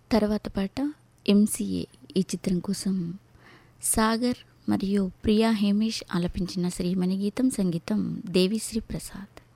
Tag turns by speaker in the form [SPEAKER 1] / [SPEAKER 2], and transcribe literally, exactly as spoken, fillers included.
[SPEAKER 1] తర్వాత పాట ఎంసీఏ ఈ చిత్రం కోసం సాగర్ మరియు ప్రియా హేమేష్ ఆలపించిన శ్రీమణి గీతం, సంగీతం దేవిశ్రీ ప్రసాద్.